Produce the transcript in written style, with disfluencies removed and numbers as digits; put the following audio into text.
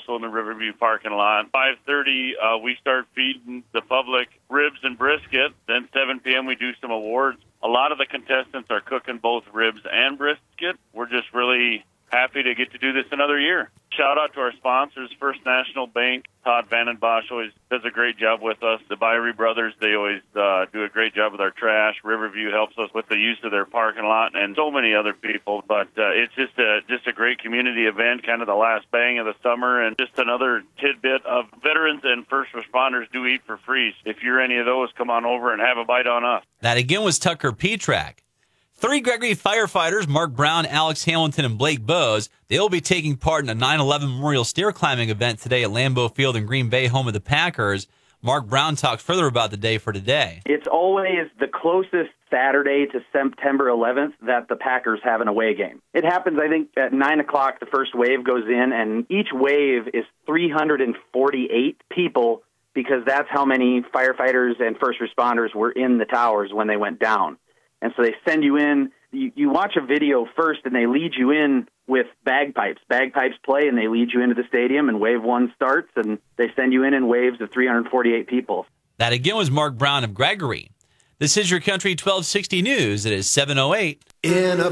also in the Riverview parking lot. 5:30, we start feeding the public ribs and brisket. Then 7 p.m. we do some awards. A lot of the contestants are cooking both ribs and brisket. We're just really happy to get to do this another year. Shout out to our sponsors, First National Bank. Todd Vandenbosch always does a great job with us. The Byrie Brothers, they always do a great job with our trash. Riverview helps us with the use of their parking lot, and so many other people. But it's just a great community event, kind of the last bang of the summer, and just another tidbit of veterans and first responders do eat for free. If you're any of those, come on over and have a bite on us. That again was Tucker Petrak. 3 Gregory firefighters, Mark Brown, Alex Hamilton, and Blake Bowes, they will be taking part in a 9/11 Memorial Stair Climbing event today at Lambeau Field in Green Bay, home of the Packers. Mark Brown talked further about the day for today. It's always the closest Saturday to September 11th that the Packers have an away game. It happens, I think, at 9 o'clock, the first wave goes in, and each wave is 348 people because that's how many firefighters and first responders were in the towers when they went down. And so they send you in. You watch a video first, and they lead you in with bagpipes. Bagpipes play, and they lead you into the stadium, and wave 1 starts, and they send you in waves of 348 people. That again was Mark Brown of Gregory. This is your Country 1260 News. It is 7:08. In a